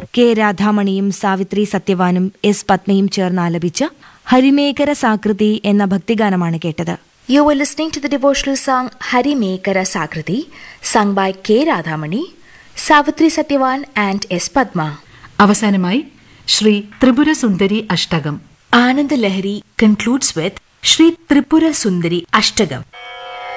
K രാധാമണിയും Savitri സത്യവാനും S പത്മയും ചേർന്ന് ആലപിച്ച ഹരിമേകര സാകൃതി എന്ന ഭക്തിഗാനമാണ് കേട്ടത്. You were listening to the devotional song Hari Mekara Sakriti, sung by K. Radhamani, Savitri Satyavan and S. Padma. അവസാനമായി Shri Tripura Sundari അഷ്ടകം. Anand Lahari concludes with Shri Tripura Sundari Ashtagam.